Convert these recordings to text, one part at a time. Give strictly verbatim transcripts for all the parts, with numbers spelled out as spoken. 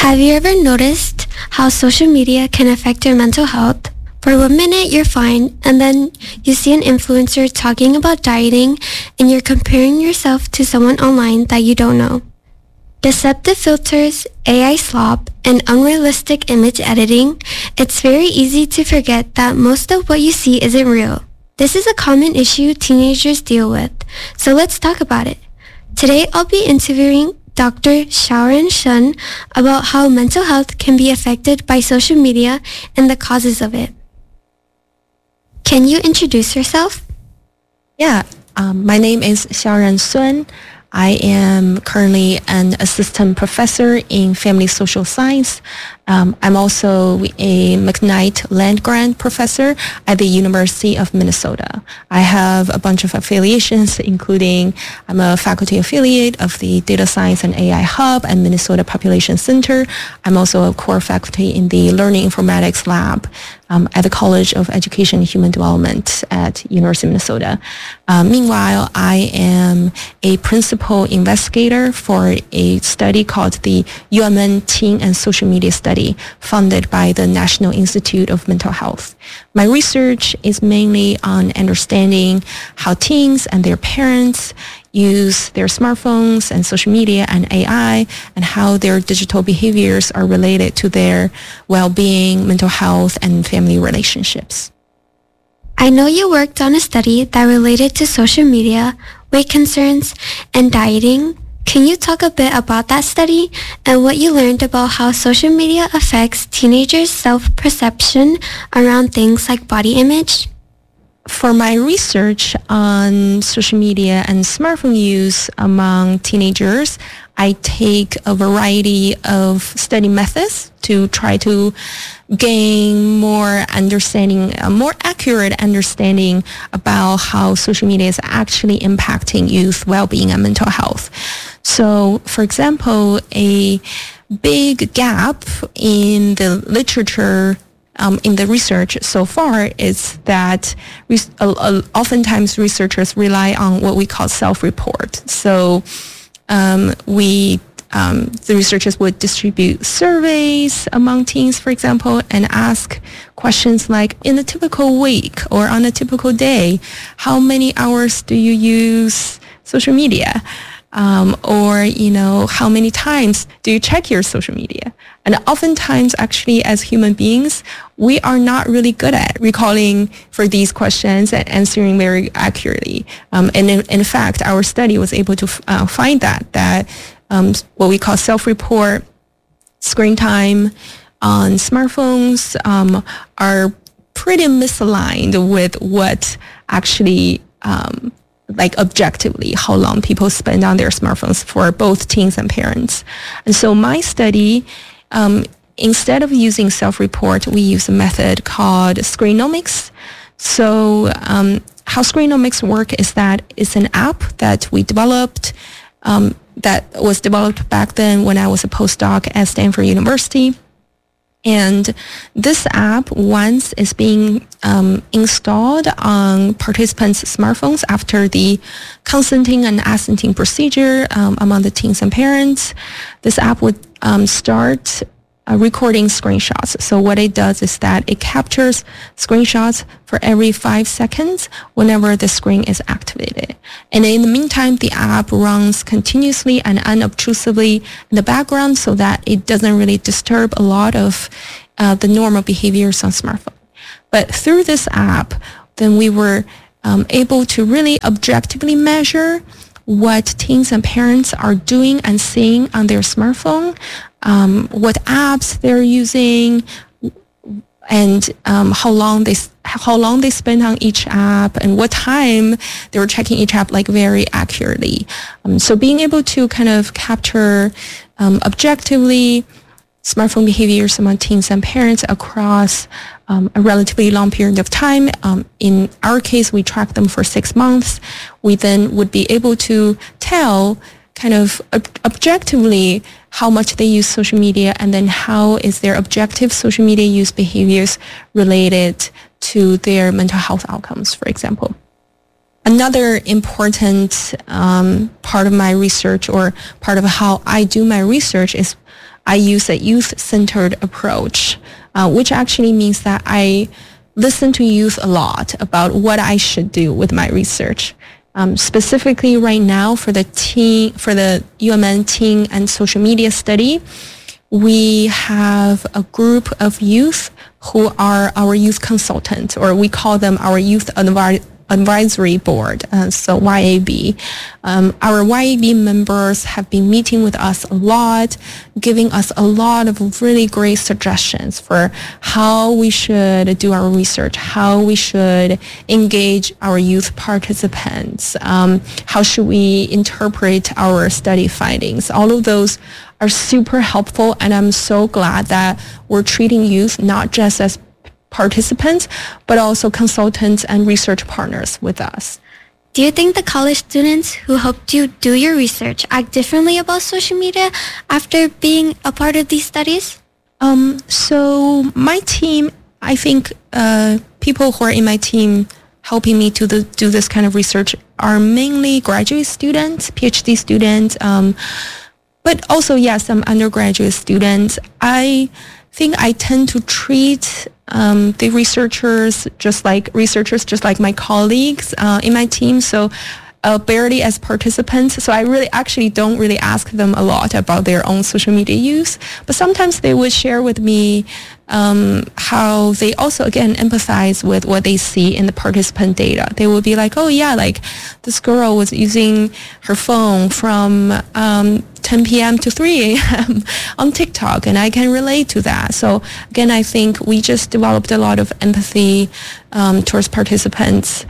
Have you ever noticed how social media can affect your mental health? For one minute you're fine, and then you see an influencer talking about dieting, and you're comparing yourself to someone online that you don't know. Deceptive filters, A I slop, and unrealistic image editing, it's very easy to forget that most of what you see isn't real. This is a common issue teenagers deal with, so let's talk about it. Today I'll be interviewing Doctor Xiaoran Shen about how mental health can be affected by social media and the causes of it. Can you introduce yourself? Yeah, um, my name is Xiaoran Sun. I am currently an assistant professor in family social science. Um, I'm also a McKnight Land Grant professor at the University of Minnesota. I have a bunch of affiliations, including I'm a faculty affiliate of the Data Science and A I Hub at Minnesota Population Center. I'm also a core faculty in the Learning Informatics Lab um, at the College of Education and Human Development at University of Minnesota. Uh, meanwhile, I am a principal investigator for a study called the U M N Teen and Social Media Study, funded by the National Institute of Mental Health. My research is mainly on understanding how teens and their parents use their smartphones and social media and A I, and how their digital behaviors are related to their well-being, mental health, and family relationships. I know you worked on a study that related to social media, weight concerns, and dieting. Can you talk a bit about that study and what you learned about how social media affects teenagers' self-perception around things like body image? For my research on social media and smartphone use among teenagers, I take a variety of study methods to try to gain more understanding, a more accurate understanding about how social media is actually impacting youth well-being and mental health. So, for example, a big gap in the literature Um, in the research so far is that res- uh, uh, oftentimes researchers rely on what we call self-report. So um, we, um, the researchers would distribute surveys among teens, for example, and ask questions like, in a typical week or on a typical day, how many hours do you use social media? Um, or, you know, how many times do you check your social media? And oftentimes, actually, as human beings, we are not really good at recalling for these questions and answering very accurately. Um, and in, in fact, our study was able to uh, find that, that um, what we call self-report screen time on smartphones um, are pretty misaligned with what actually um, like objectively how long people spend on their smartphones for both teens and parents. And so my study, um, instead of using self-report, we use a method called Screenomics. So um, how Screenomics work is that it's an app that we developed, um, that was developed back then when I was a postdoc at Stanford University. And this app, once is being um, installed on participants' smartphones after the consenting and assenting procedure um, among the teens and parents, this app would um, start uh, recording screenshots. So what it does is that it captures screenshots for every five seconds whenever the screen is activated. And in the meantime, the app runs continuously and unobtrusively in the background so that it doesn't really disturb a lot of uh, the normal behaviors on smartphone. But through this app, then we were um, able to really objectively measure what teens and parents are doing and seeing on their smartphone, um, what apps they're using, and um, how long they how long they spend on each app, and what time they were checking each app, like very accurately. Um, so being able to kind of capture um, objectively smartphone behaviors among teens and parents across um, a relatively long period of time. Um, in our case, we tracked them for six months. We then would be able to tell kind of ob- objectively how much they use social media, and then how is their objective social media use behaviors related to their mental health outcomes, for example. Another important um, part of my research, or part of how I do my research, is I use a youth-centered approach, uh, which actually means that I listen to youth a lot about what I should do with my research. Um, specifically right now for the teen, for the U M N Teen and Social Media Study, we have a group of youth who are our youth consultants, or we call them our youth advi- advisory board, uh, so Y A B. Um, our Y A B members have been meeting with us a lot, giving us a lot of really great suggestions for how we should do our research, how we should engage our youth participants, um, how should we interpret our study findings. All of those are super helpful, and I'm so glad that we're treating youth not just as participants, but also consultants and research partners with us. Do you think the college students who helped you do your research act differently about social media after being a part of these studies? Um, so my team, I think uh, people who are in my team helping me to the, do this kind of research are mainly graduate students, PhD students, um, but also, yes, yeah, some undergraduate students. I think I tend to treat um, the researchers just like researchers, just like my colleagues uh, in my team. So uh, barely as participants. So I really actually don't really ask them a lot about their own social media use. But sometimes they would share with me um, how they also, again, empathize with what they see in the participant data. They would be like, oh, yeah, like this girl was using her phone from um, ten p.m. to three a.m. on TikTok, and I can relate to that. So again, I think we just developed a lot of empathy um, towards participants.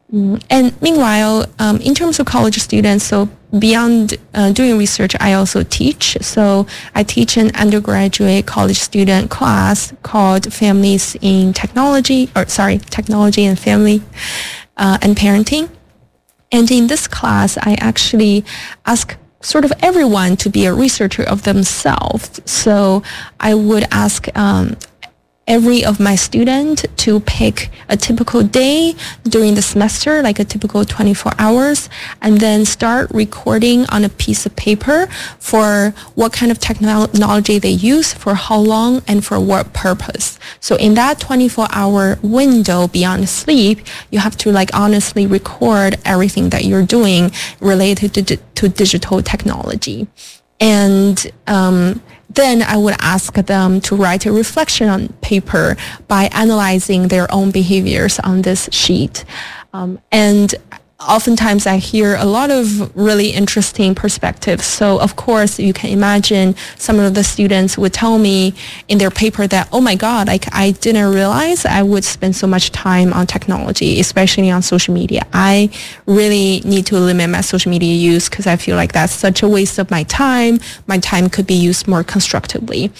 And meanwhile, um, in terms of college students, so beyond uh, doing research, I also teach. So I teach an undergraduate college student class called Families in Technology, or sorry, Technology and Family uh, and Parenting. And in this class, I actually ask sort of everyone to be a researcher of themselves. So I would ask um, every of my students to pick a typical day during the semester, like a typical twenty-four hours, and then start recording on a piece of paper for what kind of technology they use, for how long, and for what purpose. So in that twenty-four hour window beyond sleep, you have to like honestly record everything that you're doing related to, to digital technology. And um, then I would ask them to write a reflection on paper by analyzing their own behaviors on this sheet. Um, and oftentimes I hear a lot of really interesting perspectives. So of course you can imagine some of the students would tell me in their paper that, oh my God, like I didn't realize I would spend so much time on technology, especially on social media. I really need to limit my social media use because I feel like that's such a waste of my time. My time could be used more constructively.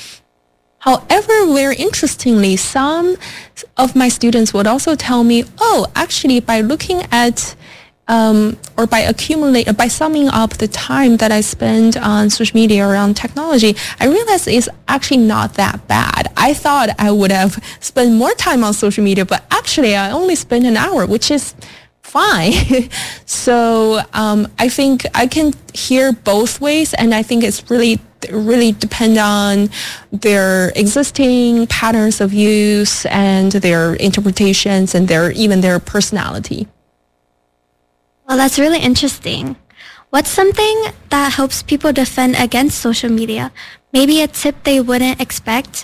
However, very interestingly, some of my students would also tell me, oh, actually by looking at Um, or by accumulate, by summing up the time that I spend on social media around technology, I realized it's actually not that bad. I thought I would have spent more time on social media, but actually I only spent an hour, which is fine. So um, I think I can hear both ways, and I think it's really really depend on their existing patterns of use and their interpretations and their even their personality. Well, that's really interesting. What's something that helps people defend against social media? Maybe a tip they wouldn't expect?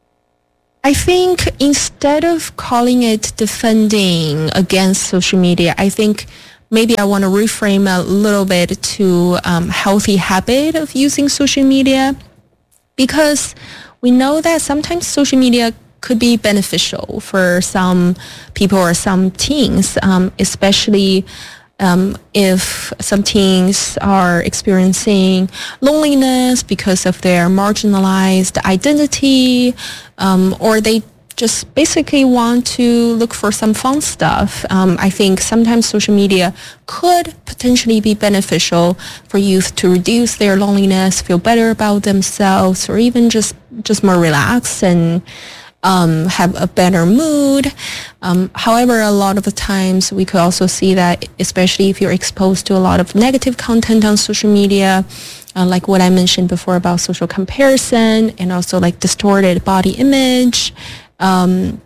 I think instead of calling it defending against social media, I think maybe I want to reframe a little bit to um, healthy habit of using social media, because we know that sometimes social media could be beneficial for some people or some teens, um, especially Um, if some teens are experiencing loneliness because of their marginalized identity, um, or they just basically want to look for some fun stuff. Um, I think sometimes social media could potentially be beneficial for youth to reduce their loneliness, feel better about themselves, or even just, just more relaxed and Um, have a better mood. Um, however, a lot of the times we could also see that, especially if you're exposed to a lot of negative content on social media, uh, like what I mentioned before about social comparison and also like distorted body image. Um,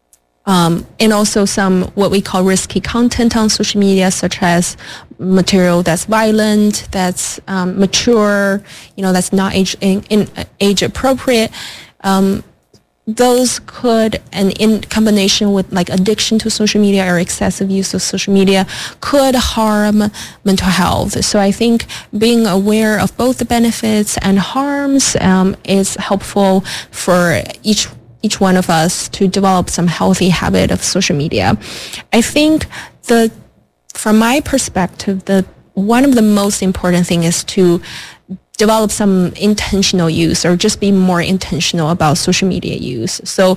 Um, and also some what we call risky content on social media, such as material that's violent, that's um, mature, you know, that's not age in, in age appropriate. Um, those could, and in combination with like addiction to social media or excessive use of social media, could harm mental health. So I think being aware of both the benefits and harms um, is helpful for each each one of us to develop some healthy habit of social media. I think the, from my perspective, the one of the most important thing is to develop some intentional use or just be more intentional about social media use. So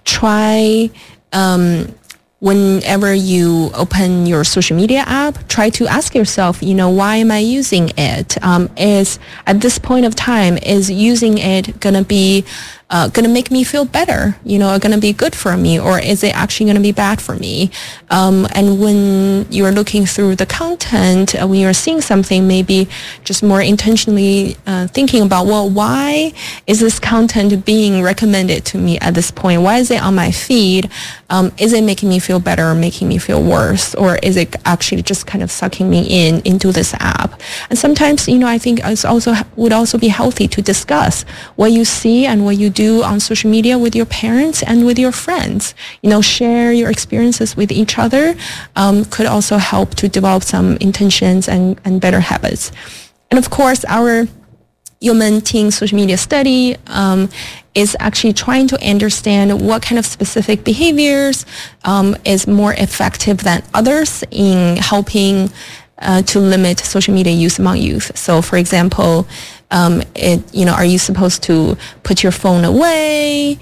try, um, whenever you open your social media app, try to ask yourself, you know, why am I using it? Um, is at this point of time, is using it going to be uh, going to make me feel better, you know, going to be good for me, or is it actually going to be bad for me? Um, and when you're looking through the content, uh, when you're seeing something, maybe just more intentionally uh, thinking about, well, why is this content being recommended to me at this point? Why is it on my feed? Um, is it making me feel better or making me feel worse? Or is it actually just kind of sucking me in into this app? And sometimes, you know, I think it's also would also be healthy to discuss what you see and what you do on social media with your parents and with your friends. You know, share your experiences with each other um, could also help to develop some intentions and, and better habits. And of course, our Human Teen Social Media Study um, is actually trying to understand what kind of specific behaviors um, is more effective than others in helping uh, to limit social media use among youth. So, for example, um, it, you know, are you supposed to put your phone away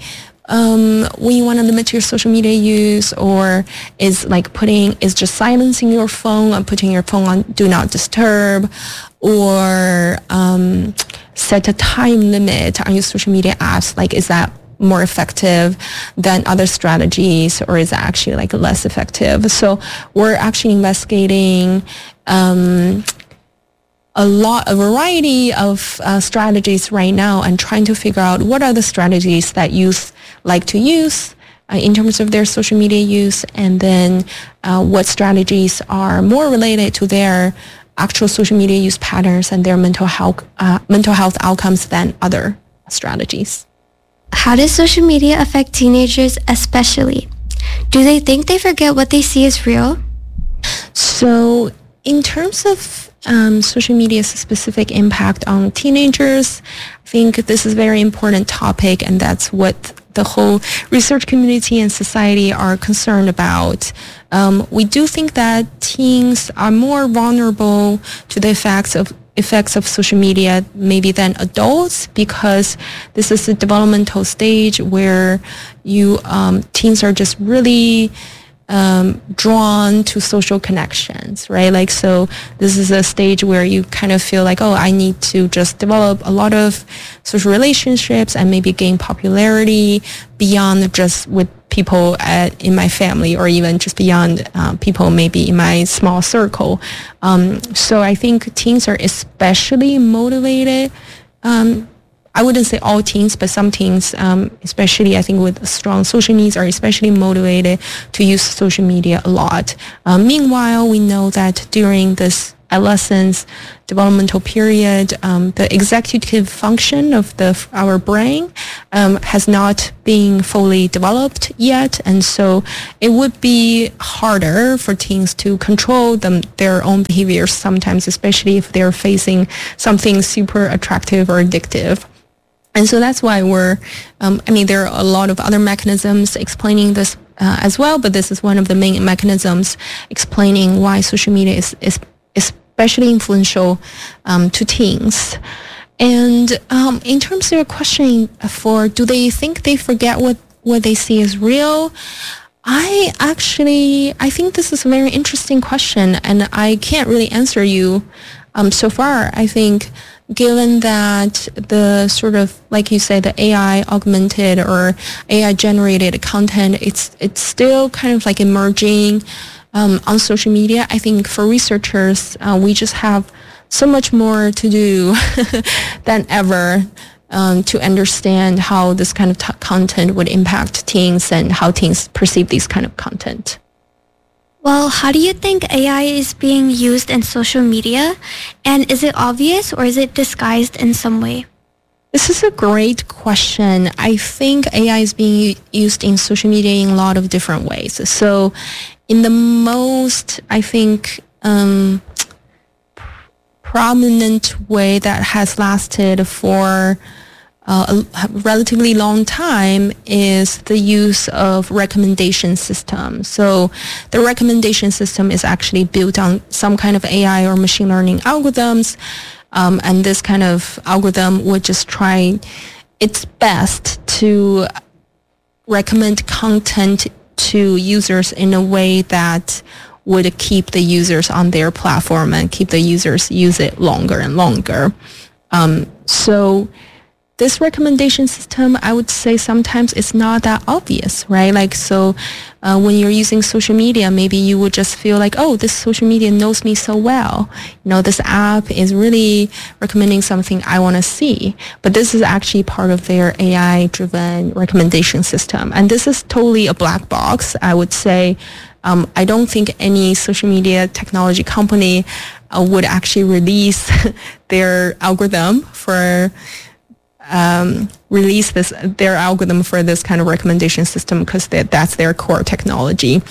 um, when you want to limit your social media use, or is like putting is just silencing your phone and putting your phone on do not disturb, or um, set a time limit on your social media apps? Like, is that more effective than other strategies, or is that actually like less effective? So we're actually investigating um, a lot, a variety of uh, strategies right now, and trying to figure out what are the strategies that youth like to use uh, in terms of their social media use, and then uh, what strategies are more related to their actual social media use patterns and their mental health uh, mental health outcomes than other strategies. How does social media affect teenagers especially? Do they think they forget what they see is real? So in terms of um, social media's specific impact on teenagers, I think this is a very important topic, and that's what the whole research community and society are concerned about. Um, we do think that teens are more vulnerable to the effects of effects of social media maybe than adults, because this is a developmental stage where you um, teens are just really um, drawn to social connections, right? Like, so this is a stage where you kind of feel like, oh, I need to just develop a lot of social relationships and maybe gain popularity beyond just with people at, in my family, or even just beyond uh, people maybe in my small circle. Um, so I think teens are especially motivated. Um, I wouldn't say all teens, but some teens, um, especially I think with strong social needs, are especially motivated to use social media a lot. Um, meanwhile, we know that during this adolescence developmental period, um, the executive function of the our brain um, has not been fully developed yet, and so it would be harder for teens to control them their own behaviors sometimes, especially if they're facing something super attractive or addictive. And so that's why we're, um, I mean, there are a lot of other mechanisms explaining this uh, as well, but this is one of the main mechanisms explaining why social media is, is especially influential um, to teens. And um, in terms of your question for, do they think they forget what, what they see is real? I actually, I think this is a very interesting question, and I can't really answer you um, so far. I think given that the sort of, like you say, the A I augmented or A I generated content, it's it's still kind of like emerging um, on social media. I think for researchers, uh, we just have so much more to do than ever um, to understand how this kind of t- content would impact teens and how teens perceive these kind of content. Well, how do you think A I is being used in social media? And is it obvious or is it disguised in some way? This is a great question. I think A I is being used in social media in a lot of different ways. So in the most, I think, um, prominent way that has lasted for uh, a relatively long time is the use of recommendation system. So the recommendation system is actually built on some kind of A I or machine learning algorithms. Um, and this kind of algorithm would just try its best to recommend content to users in a way that would keep the users on their platform and keep the users use it longer and longer. Um, so this recommendation system, I would say sometimes it's not that obvious, right? Like, so uh, when you're using social media, maybe you would just feel like, oh, this social media knows me so well. You know, this app is really recommending something I want to see. But this is actually part of their A I-driven recommendation system. And this is totally a black box, I would say. Um, I don't think any social media technology company uh, would actually release their algorithm for Um, release this their algorithm for this kind of recommendation system because that's their core technology.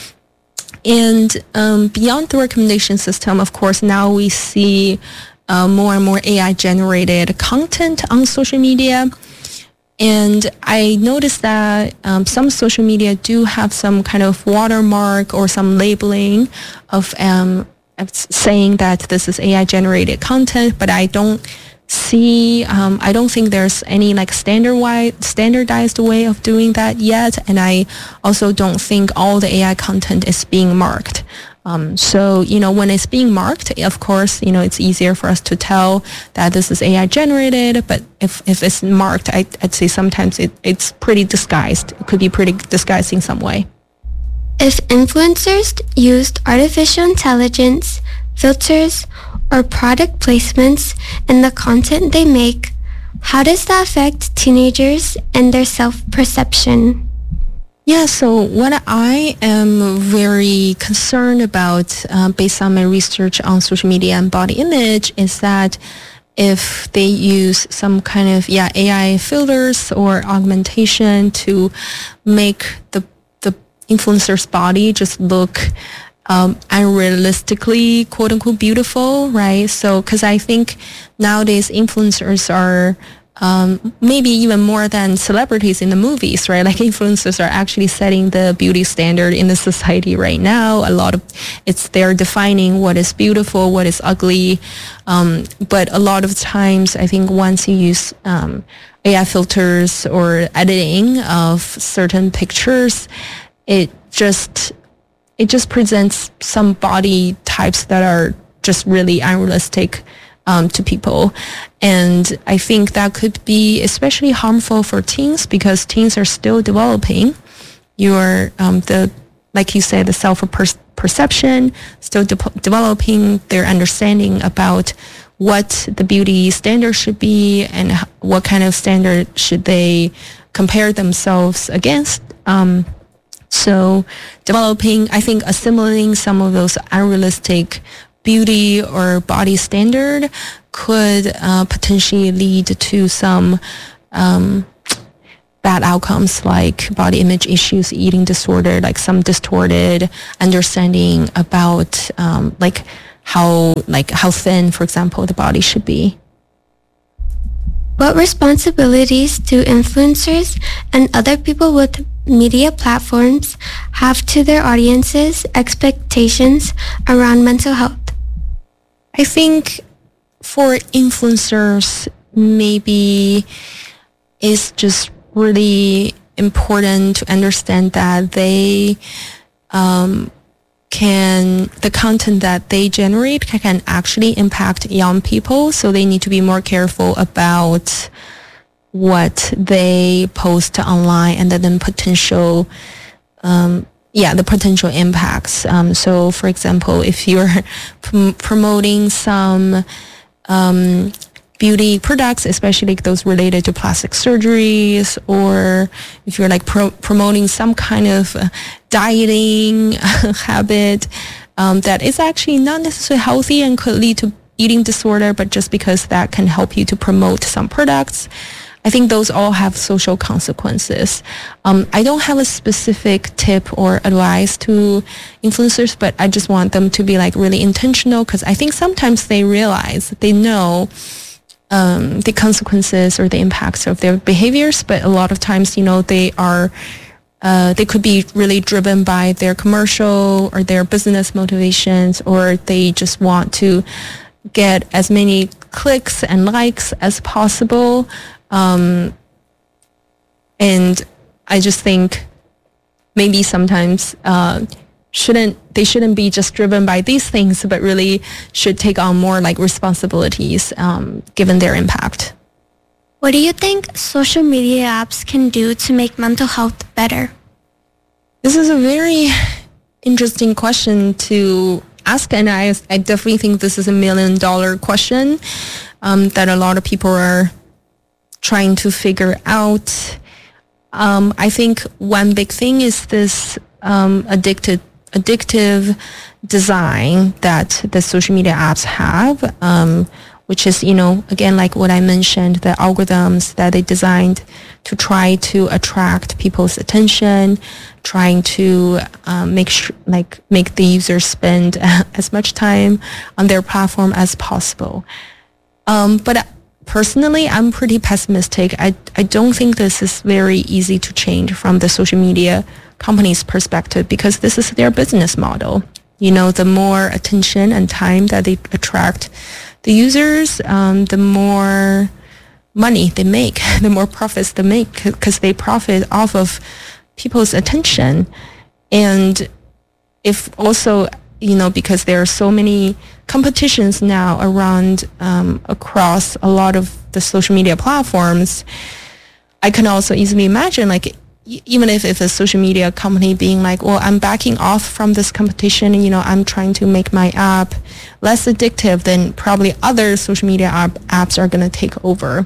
And um, beyond the recommendation system, of course, now we see uh, more and more A I-generated content on social media. And I noticed that um, some social media do have some kind of watermark or some labeling of, um, of saying that this is A I-generated content, but I don't see, um, I don't think there's any like standard standardized way of doing that yet. And I also don't think all the A I content is being marked. Um, so, you know, when it's being marked, of course, you know, it's easier for us to tell that this is A I generated. But if, if it's marked, I, I'd say sometimes it, it's pretty disguised. It could be pretty disguised in some way. If influencers used artificial intelligence, filters, or product placements in the content they make, how does that affect teenagers and their self-perception? Yeah, so what I am very concerned about, uh, based on my research on social media and body image, is that if they use some kind of yeah A I filters or augmentation to make the the influencer's body just look Um, unrealistically, quote unquote, beautiful, right? So, because I think nowadays influencers are um, maybe even more than celebrities in the movies, right? Like influencers are actually setting the beauty standard in the society right now. A lot of it's they're defining what is beautiful, what is ugly. Um, but a lot of times, I think once you use um, A I filters or editing of certain pictures, it just It just presents some body types that are just really unrealistic um, to people. And I think that could be especially harmful for teens because teens are still developing your, um, the, like you said, the self-perception, still de- developing their understanding about what the beauty standard should be and what kind of standard should they compare themselves against. Um, So developing, I think, assimilating some of those unrealistic beauty or body standard could uh, potentially lead to some um, bad outcomes like body image issues, eating disorder, like some distorted understanding about um, like how like how thin, for example, the body should be. What responsibilities do influencers and other people with media platforms have to their audiences' expectations around mental health? I think for influencers, maybe it's just really important to understand that they um, can, the content that they generate can, can actually impact young people. So they need to be more careful about what they post online and then potential, um, yeah, the potential impacts. Um, so for example, if you're prom- promoting some um, beauty products, especially like those related to plastic surgeries, or if you're like pro- promoting some kind of uh, dieting habit um, that is actually not necessarily healthy and could lead to eating disorder, but just because that can help you to promote some products. I think those all have social consequences. Um, I don't have a specific tip or advice to influencers, but I just want them to be like really intentional, because I think sometimes they realize, they know um, the consequences or the impacts of their behaviors, but a lot of times, you know, they are, uh, they could be really driven by their commercial or their business motivations, or they just want to get as many clicks and likes as possible. Um, and I just think maybe sometimes uh, shouldn't they shouldn't be just driven by these things, but really should take on more like responsibilities um, given their impact. What do you think social media apps can do to make mental health better? This is a very interesting question to ask, and I, I definitely think this is a million dollar question um, that a lot of people are trying to figure out. Um, I think one big thing is this um, addicted, addictive design that the social media apps have, um, which is, you know, again, like what I mentioned, the algorithms that they designed to try to attract people's attention, trying to um, make sure, like, make the users spend as much time on their platform as possible. Um, but personally, I'm pretty pessimistic. I, I don't think this is very easy to change from the social media company's perspective, because this is their business model. You know, the more attention and time that they attract the users, um, the more money they make, the more profits they make, because they profit off of people's attention. And if also, you know, because there are so many competitions now around um, across a lot of the social media platforms, I can also easily imagine, like, even if, if a social media company being like, well, I'm backing off from this competition, you know, I'm trying to make my app less addictive, then probably other social media app, apps are going to take over.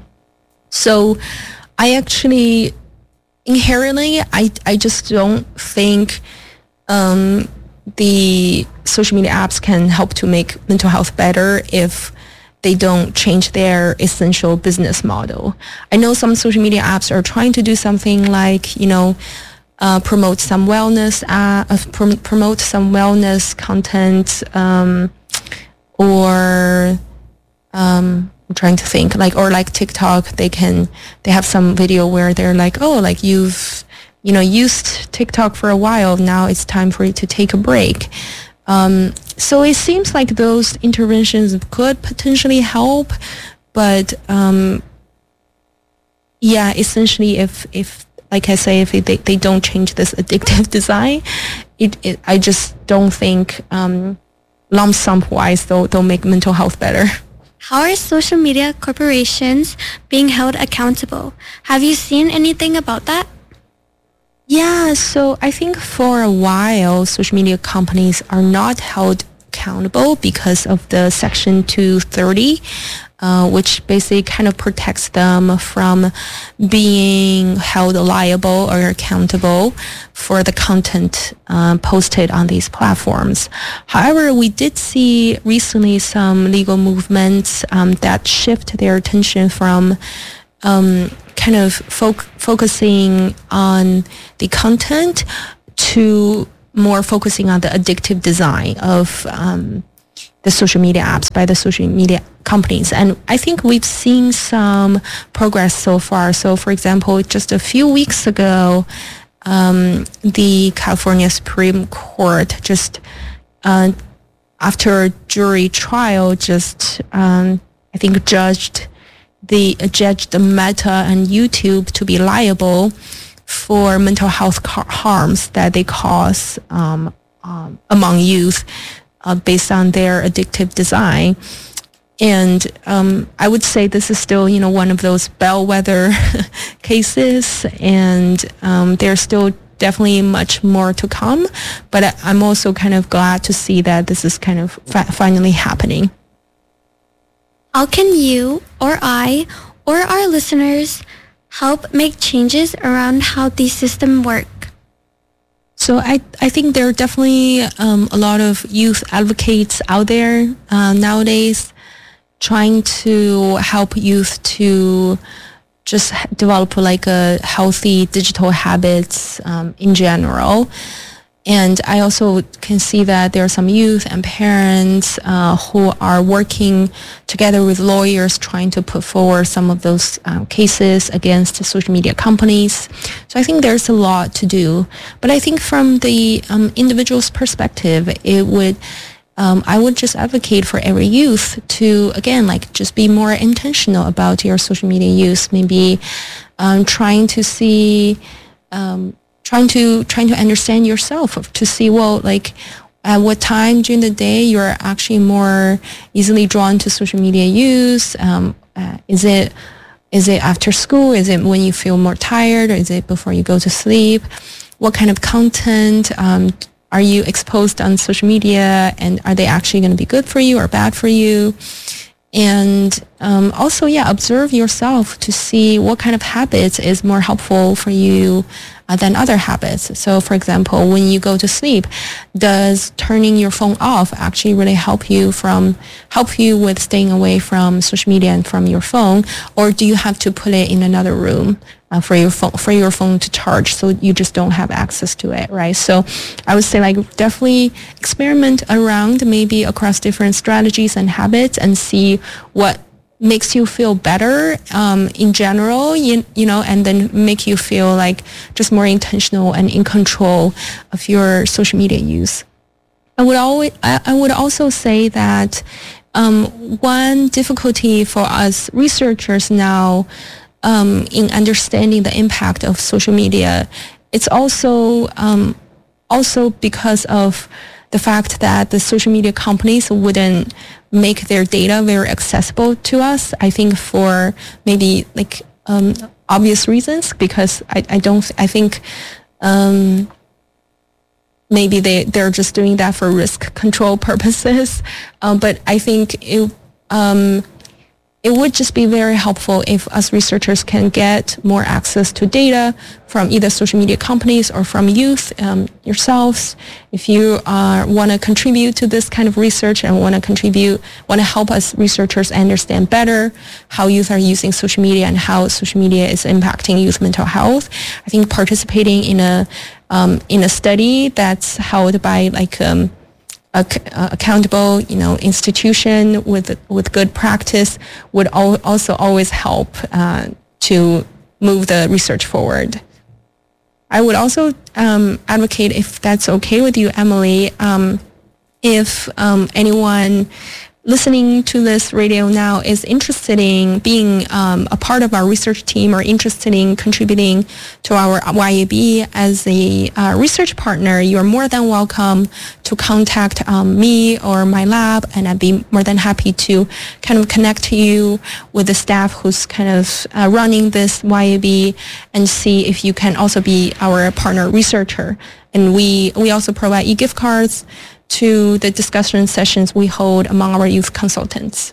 So I actually, inherently, I, I just don't think um, the social media apps can help to make mental health better if they don't change their essential business model. I know some social media apps are trying to do something like, you know, uh, promote some wellness, uh, uh, prom- promote some wellness content, um, or um, I'm trying to think, like, or like TikTok, they can, they have some video where they're like, oh, like you've, you know, used TikTok for a while, now it's time for you to take a break. Um, so it seems like those interventions could potentially help, but um, yeah, essentially, if if like I say, if they they don't change this addictive design, it, it I just don't think um, lump sum wise they'll they'll make mental health better. How are social media corporations being held accountable? Have you seen anything about that? Yeah, so I think for a while, social media companies are not held accountable because of the Section two thirty, uh, which basically kind of protects them from being held liable or accountable for the content uh, posted on these platforms. However, we did see recently some legal movements um, that shift their attention from um, kind of foc- focusing on the content to more focusing on the addictive design of um, the social media apps by the social media companies. And I think we've seen some progress so far. So, for example, just a few weeks ago, um, the California Supreme Court just, uh, after a jury trial, just, um, I think, judged the judged Meta and YouTube to be liable for mental health ca- harms that they cause um, um, among youth uh, based on their addictive design. And um, I would say this is still, you know, one of those bellwether cases, and um, there's still definitely much more to come. But I, I'm also kind of glad to see that this is kind of fa- finally happening. How can you or I or our listeners help make changes around how these systems work? So I, I think there are definitely um, a lot of youth advocates out there uh, nowadays trying to help youth to just develop like a healthy digital habits um, in general. And I also can see that there are some youth and parents uh, who are working together with lawyers trying to put forward some of those uh, cases against social media companies. So I think there's a lot to do. But I think from the um, individual's perspective, it would um, I would just advocate for every youth to, again, like just be more intentional about your social media use. Maybe um, trying to see um, trying to trying to understand yourself, to see, well, like at what time during the day you're actually more easily drawn to social media use. Um, uh, is it is it after school? Is it when you feel more tired? Or is it before you go to sleep? What kind of content um, are you exposed on social media, and are they actually going to be good for you or bad for you? And um, also, yeah, observe yourself to see what kind of habits is more helpful for you uh, than other habits. So, for example, when you go to sleep, does turning your phone off actually really help you from help you with staying away from social media and from your phone, or do you have to put it in another room uh, for your phone for your phone to charge, so you just don't have access to it, right? So, I would say like definitely experiment around maybe across different strategies and habits and see what makes you feel better um, in general, you, you know, and then make you feel like just more intentional and in control of your social media use. I would always, I, I would also say that um, one difficulty for us researchers now um, in understanding the impact of social media, it's also um, also because of the fact that the social media companies wouldn't make their data very accessible to us. I think for maybe like um, obvious reasons, because I, I don't, I think um, maybe they, they're just doing that for risk control purposes. Um, but I think it, um, it would just be very helpful if us researchers can get more access to data from either social media companies or from youth um, yourselves. If you uh, want to contribute to this kind of research and want to contribute, want to help us researchers understand better how youth are using social media and how social media is impacting youth mental health, I think participating in a um, in a study that's held by like um, A, uh, accountable, you know, institution with with good practice would al- also always help uh, to move the research forward. I would also um, advocate, if that's okay with you, Emily, um, if um, anyone listening to this radio now is interested in being um, a part of our research team or interested in contributing to our Y A B as a uh, research partner, you're more than welcome to contact um, me or my lab, and I'd be more than happy to kind of connect you with the staff who's kind of uh, running this Y A B and see if you can also be our partner researcher. And we, we also provide e-gift cards to the discussion sessions we hold among our youth consultants.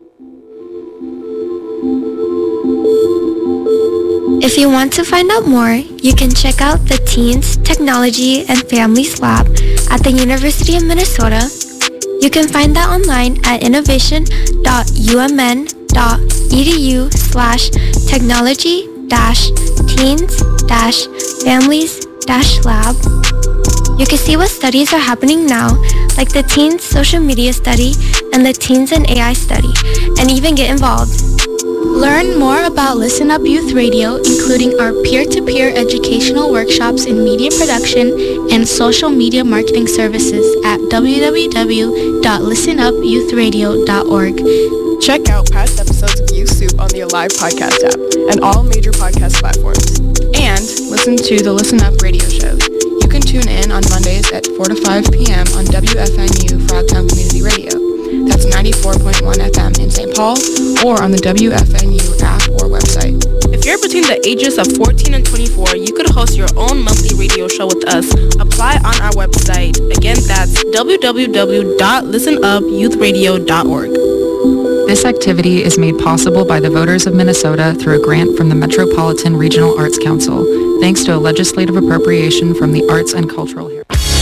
If you want to find out more, you can check out the Teens, Technology, and Families Lab at the University of Minnesota. You can find that online at innovation dot u m n dot e d u slash technology dash teens dash families dash lab. You can see what studies are happening now, like the Teens Social Media Study and the Teens and A I Study, and even get involved. Learn more about Listen Up Youth Radio, including our peer-to-peer educational workshops in media production and social media marketing services at w w w dot listen up youth radio dot org. Check out past episodes of Youth Soup on the Alive podcast app and all major podcast platforms. And listen to the Listen Up radio shows. You can tune in on Mondays at four to five p.m. on W F N U Frogtown Community Radio. That's ninety-four point one F M in Saint Paul, or on the W F N U app or website. If you're between the ages of fourteen and twenty-four, you could host your own monthly radio show with us. Apply on our website. Again, that's w w w dot listen up youth radio dot org. This activity is made possible by the voters of Minnesota through a grant from the Metropolitan Regional Arts Council, thanks to a legislative appropriation from the Arts and Cultural Heritage.